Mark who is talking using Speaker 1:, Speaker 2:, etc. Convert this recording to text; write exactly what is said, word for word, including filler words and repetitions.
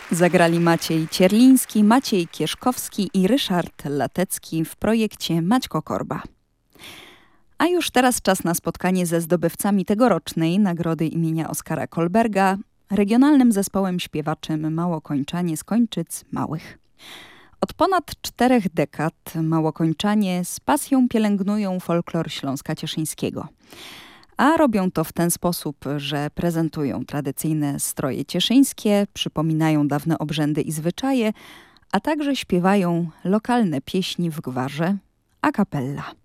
Speaker 1: Zagrali Maciej Cierliński, Maciej Kieszkowski i Ryszard Latecki w projekcie Maćko Korba. A już teraz czas na spotkanie ze zdobywcami tegorocznej nagrody imienia Oskara Kolberga, regionalnym zespołem śpiewaczym Małokończanie z Kończyc Małych. Od ponad czterech dekad Małokończanie z pasją pielęgnują folklor Śląska Cieszyńskiego. A robią to w ten sposób, że prezentują tradycyjne stroje cieszyńskie, przypominają dawne obrzędy i zwyczaje, a także śpiewają lokalne pieśni w gwarze a cappella.